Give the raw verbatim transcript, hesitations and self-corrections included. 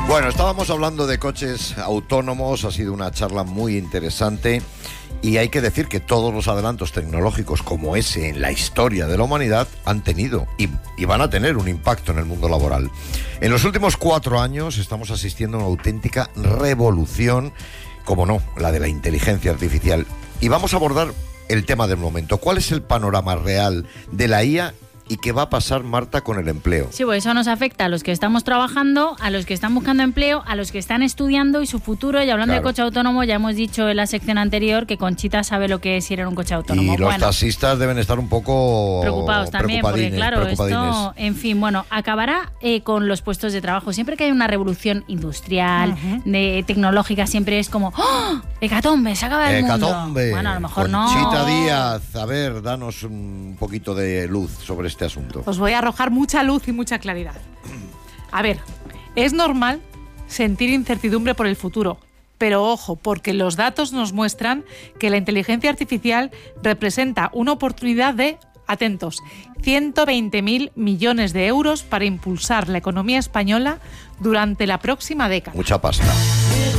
Bueno, estábamos hablando de coches autónomos, ha sido una charla muy interesante y hay que decir que todos los adelantos tecnológicos como ese en la historia de la humanidad han tenido y, y van a tener un impacto en el mundo laboral. En los últimos cuatro años estamos asistiendo a una auténtica revolución, como no, la de la inteligencia artificial. Y vamos a abordar el tema del momento. ¿Cuál es el panorama real de la I A? ¿Y qué va a pasar, Marta, con el empleo? Sí, pues eso nos afecta a los que estamos trabajando, a los que están buscando empleo, a los que están estudiando y su futuro. Y hablando Claro. de coche autónomo, ya hemos dicho en la sección anterior que Conchita sabe lo que es ir en un coche autónomo. Y los bueno, taxistas deben estar un poco preocupados también, porque preocupadines, claro, preocupadines. esto, en fin, bueno, acabará eh, con los puestos de trabajo. Siempre que hay una revolución industrial, Uh-huh. de, tecnológica, siempre es como ¡oh! ¡Hecatombe! ¡Se acaba el mundo! Hecatombe. Bueno, a lo mejor Conchita no. Díaz, a ver, danos un poquito de luz sobre este asunto. Os voy a arrojar mucha luz y mucha claridad. A ver, es normal sentir incertidumbre por el futuro, pero ojo, porque los datos nos muestran que la inteligencia artificial representa una oportunidad de, atentos, ciento veinte mil millones de euros para impulsar la economía española durante la próxima década. Mucha pasta.